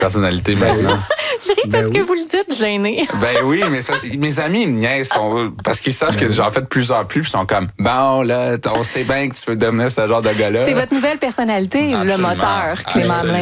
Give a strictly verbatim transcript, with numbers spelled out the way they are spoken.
personnalité maintenant. Je ris parce Ben que oui. vous le dites, gêné. Ben oui, mais ça, mes amis ils me niaisent sont, parce qu'ils savent que j'en fais de plus en plus, puis ils sont comme, bon, là, on sait bien que tu veux devenir ce genre de gars-là. C'est votre nouvelle personnalité, Absolument. le moteur, Clément Absolument. Hamelin.